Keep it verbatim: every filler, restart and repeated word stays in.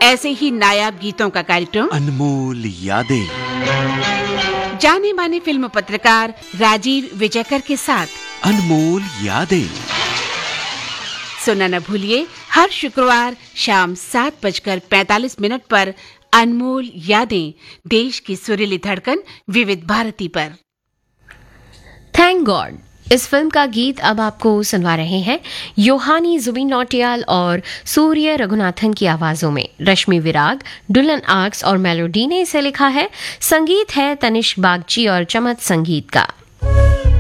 ऐसे ही नायाब गीतों का कार्यक्रम अनमोल यादें, जाने माने फिल्म पत्रकार राजीव विजयकर के साथ अनमोल यादें सुनना न भूलिए हर शुक्रवार शाम सात बजकर पैंतालीस मिनट पर अनमोल यादें, देश की सुरीली धड़कन विविध भारती पर। थैंक गॉड इस फिल्म का गीत अब आपको सुनवा रहे हैं योहानी जुबिन नौटियाल और सूर्य रघुनाथन की आवाजों में। रश्मि विराग, डुलन आर्क्स और मेलोडी ने इसे लिखा है। संगीत है तनिष्क बागची और चमत संगीत का।